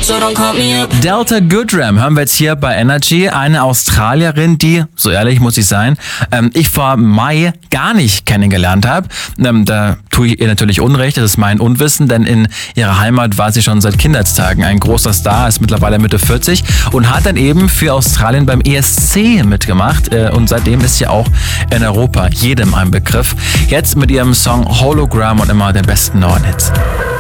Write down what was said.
so don't call me up. Delta Goodrem hören wir jetzt hier bei Energy. Eine Australierin, die, so ehrlich muss ich sein, ich vor Mai gar nicht kennengelernt habe. Da tue ich ihr natürlich Unrecht, das ist mein Unwissen, denn in ihrer Heimat war sie schon seit Kindheitstagen ein großer Star, ist mittlerweile Mitte 40 und hat dann eben für Australien beim ESC mitgemacht und seitdem ist sie auch in Europa jedem ein Begriff. Jetzt mit ihrem Song Hologram und immer den besten neuen Hits.